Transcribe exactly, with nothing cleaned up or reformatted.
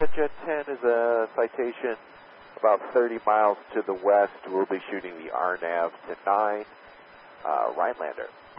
Jet ten is a citation about thirty miles to the west. We'll be shooting the R NAV to nine, uh, Rhinelander.